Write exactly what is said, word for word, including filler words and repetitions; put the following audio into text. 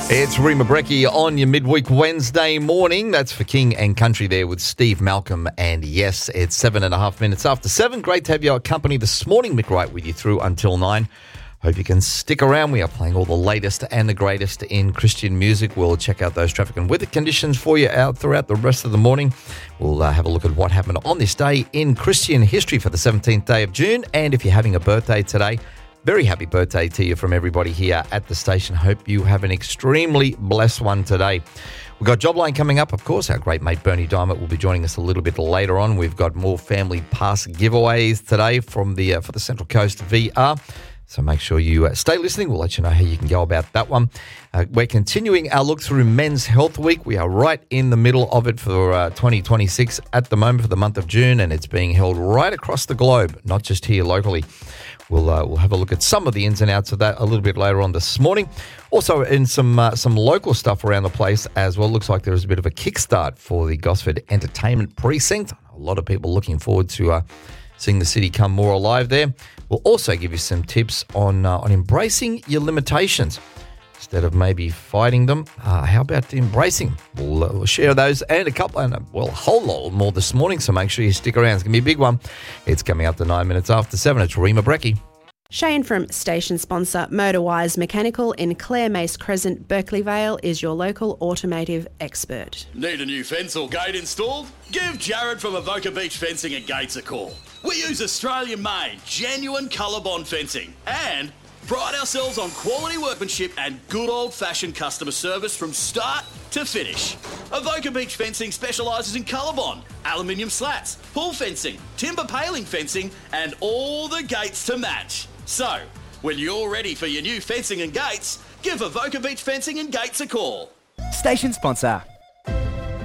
It's Rima Breckie on your midweek Wednesday morning. That's for King and Country there with Steve Malcolm. And yes, it's seven and a half minutes after seven. Great to have your company this morning. Mick Wright with you through until nine. Hope you can stick around. We are playing all the latest and the greatest in Christian music. We'll check out those traffic and weather conditions for you out throughout the rest of the morning. We'll uh, have a look at what happened on this day in Christian history for the seventeenth day of June. And if you're having a birthday today, very happy birthday to you from everybody here at the station. Hope you have an extremely blessed one today. We've got Jobline coming up, of course. Our great mate Bernie Diamond will be joining us a little bit later on. We've got more family pass giveaways today from the uh, for the Central Coast V R. So make sure you uh, stay listening. We'll let you know how you can go about that one. Uh, we're continuing our look through Men's Health Week. We are right in the middle of it for uh, twenty twenty-six at the moment for the month of June, and it's being held right across the globe, not just here locally. We'll uh, we'll have a look at some of the ins and outs of that a little bit later on this morning. Also in some uh, some local stuff around the place as well. Looks like there's a bit of a kickstart for the Gosford Entertainment Precinct. A lot of people looking forward to uh, seeing the city come more alive there. We'll also give you some tips on uh, on embracing your limitations instead of maybe fighting them. Uh, how about embracing them? We'll, uh, we'll share those and a couple, and a, well, a whole lot more this morning, so make sure you stick around. It's going to be a big one. It's coming up to nine minutes after seven. It's Rima Breckie. Shane from station sponsor Motorwise Mechanical in Clare Mace Crescent, Berkeley Vale is your local automotive expert. Need a new fence or gate installed? Give Jared from Avoca Beach Fencing and Gates a call. We use Australian-made, genuine ColourBond fencing and pride ourselves on quality workmanship and good old-fashioned customer service from start to finish. Avoca Beach Fencing specialises in ColourBond, aluminium slats, pull fencing, timber paling fencing and all the gates to match. So, when you're ready for your new fencing and gates, give Avoca Beach Fencing and Gates a call. Station sponsor